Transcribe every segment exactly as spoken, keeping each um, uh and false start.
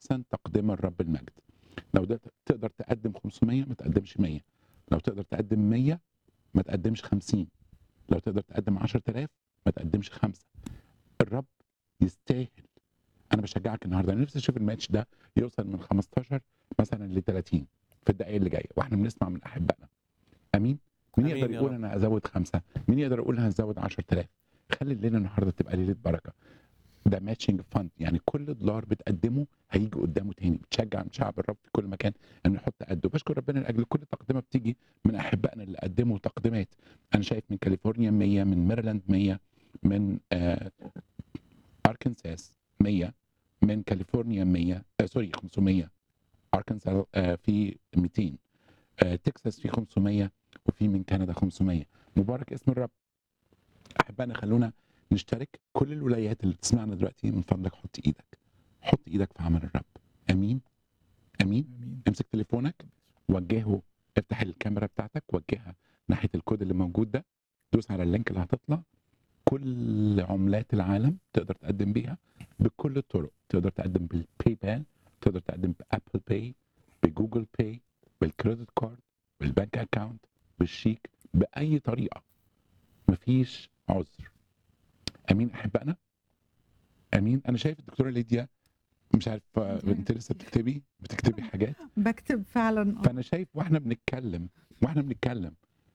احسن تقدمه لرب المجد. لو ده تقدر تقدم خمسمية ما تقدمش مية، لو تقدر تقدم مية ما تقدمش خمسين، لو تقدر تقدم عشرة آلاف ما تقدمش خمسة. الرب يستاهل. انا بشجعك النهارده، انا نفسي اشوف الماتش ده يوصل من خمستاشر مثلا ل ثلاثين في الدقائق اللي جايه واحنا بنسمع من احبائنا. امين. مين آمين يقدر يا يقول رب. انا ازود خمسه؟ مين يقدر يقول انا هزود عشرة آلاف؟ خلي الليله النهارده تبقى ليله بركه. ده ماتشنج فاند، يعني كل دولار بتقدمه هيجي قدامه تاني. بتشجع من شعب الرب في كل مكان انه يحط قده. بشكر ربنا لاجل كل تقدمه بتيجي من احبائنا اللي قدموا تقديمات. انا شايف من كاليفورنيا مية، من ميرلاند مية، من آه اركنساس مية، من كاليفورنيا مية، آه سوري خمسمية، اركنساس آه في ميتين، آه تكساس في خمسمية، وفي من كندا خمسمية. مبارك اسم الرب. احبائنا خلونا نشترك. كل الولايات اللي بتسمعنا دلوقتي من فضلك حط ايدك، حط ايدك في عمل الرب. امين امين. آمين. امسك تليفونك، وجهه، افتح الكاميرا بتاعتك وجهها ناحيه الكود اللي موجود ده، دوس على اللينك اللي هتطلع. كل عملات العالم تقدر تقدم بيها بكل الطرق. تقدر تقدم بالباي بال، تقدر تقدم بابل باي، بجوجل باي، بالكريدت كارد، بالبنك اكاونت، بالشيك، باي طريقه. مفيش عذر. امين احبائنا. امين. انا شايف الدكتوره ليديا، مش عارف آه، انت لسه بتكتبي بتكتبي حاجات. بكتب فعلا. آه. فانا شايف واحنا بنتكلم واحنا بنتكلم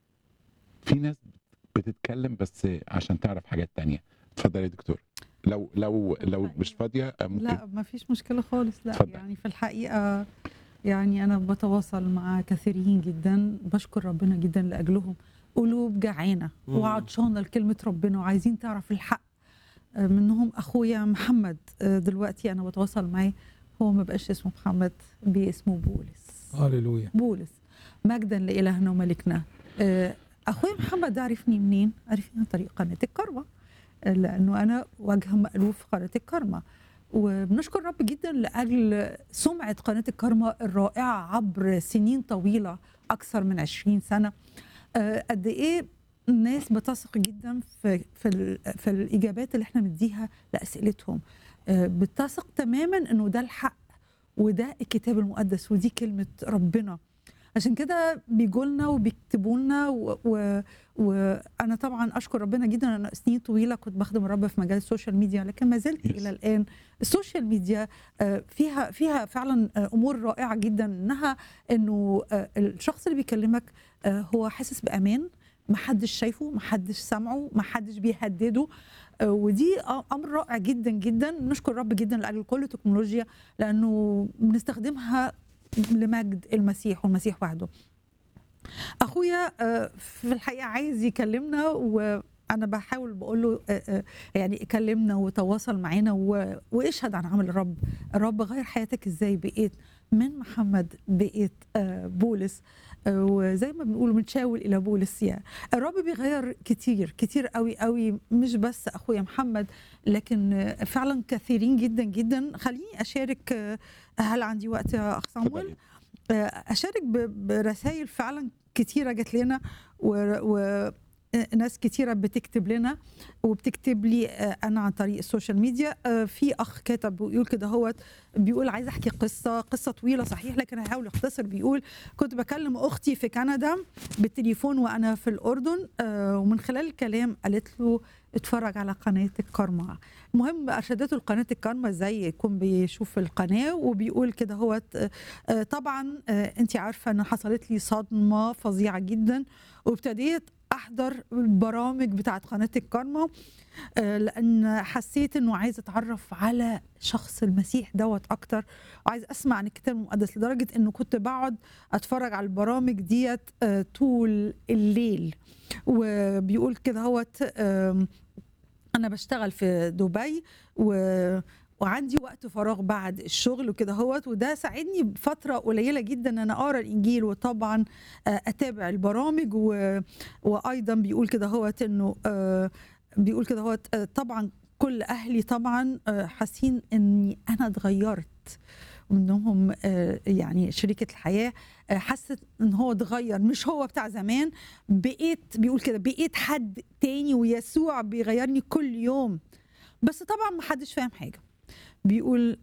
في ناس بتتكلم بس عشان تعرف حاجات تانية. اتفضلي يا دكتور. لو لو لو مش فاضيه آه، ممكن. لا ما فيش مشكلة خالص. لا اتفضل. يعني في الحقيقة يعني أنا بتواصل مع كثيرين جدا، بشكر ربنا جدا لأجلهم. قلوب جعانة مم. وعطشانة لكلمة ربنا وعايزين تعرف الحق. آه، منهم أخويا محمد. آه، دلوقتي أنا بتواصل معاه، هو ما بقاش اسمه محمد، باسمه بولس. هللويا. بولس. مجدا لإلهنا وملكنا. آه، أخويا محمد ده عرفني منين؟ عرفني عن طريق قناة الكرمة، لأنه أنا وجه مألوف في قناة الكرمة. وبنشكر رب جدا لأجل سمعة قناة الكرمة الرائعة عبر سنين طويلة، أكثر من عشرين سنة. آه، قد إيه الناس بتثق جدا في في, ال- في الإجابات اللي احنا بنديها لأسئلتهم. آه، بتثق تماما إنه ده الحق وده الكتاب المقدس ودي كلمة ربنا. عشان كده بيجولنا وبيكتبوا لنا و... و... وانا طبعا اشكر ربنا جدا. انا سنين طويله كنت بخدم الرب في مجال السوشيال ميديا، لكن ما زلت Yes. الى الان السوشيال ميديا آه، فيها فيها فعلا آه، امور رائعه جدا، انها انه آه، الشخص اللي بيكلمك آه، هو حاسس بامان، محدش شايفه، محدش سامعه، محدش بيهدده. آه، ودي امر رائع جدا جدا. نشكر رب جدا لاجل كل التكنولوجيا، لانه بنستخدمها لمجد المسيح والمسيح وحده. اخويا آه، في الحقيقه عايز يكلمنا، وانا بحاول بقول له آه، آه، يعني كلمنا وتواصل معانا و- واشهد عن عمل الرب. الرب غير حياتك ازاي، بقيت من محمد بقيت آه، بولس. آه، وزي ما بنقول من شاول الى بولس. يعني الرب بيغير كتير كتير قوي قوي، مش بس اخويا محمد لكن آه، فعلا كثيرين جدا جدا. خليني اشارك. آه، هل عندي وقت يا اخ صامويل؟ اتفضلي. آه، اشارك برسائل فعلا كتيره جات لنا، و, و ناس كتيرة بتكتب لنا وبتكتب لي آه، أنا عن طريق السوشيال ميديا. آه، في أخ كاتب بيقول كده، هو بيقول عايز أحكي قصة قصة طويلة صحيح لكن هحاول أختصر. بيقول كنت بكلم أختي في كندا بالتليفون وأنا في الأردن، آه، ومن خلال الكلام قالت له اتفرج على قناة الكرمة. المهم أرشدته لقناة الكرمة ازاي يكون بيشوف القناة، وبيقول كده هو آه، طبعا آه، انت عارفة ان حصلت لي صدمة فظيعة جدا، وابتديت احضر البرامج بتاعت قناه الكرمة آه، لان حسيت انه عايزه اتعرف على شخص المسيح دوت اكتر، وعايز اسمع عن الكتاب المقدس، لدرجه انه كنت بقعد اتفرج على البرامج ديت آه، طول الليل. وبيقول كده هوت آم، انا بشتغل في دبي و وعندي وقت فراغ بعد الشغل وكده هوت، وده ساعدني بفتره قليله جدا ان انا اقرا الانجيل، وطبعا آه، اتابع البرامج و... وايضا بيقول كده هوت انه آه، بيقول كده هوت آه، طبعا كل اهلي طبعا آه، حاسين اني انا اتغيرت، وانهم آه، يعني شريكه الحياه آه، حست ان هو اتغير، مش هو بتاع زمان، بقيت بيقول كده بقيت حد تاني، ويسوع بيغيرني كل يوم. بس طبعا ما حدش فاهم حاجه. بيقول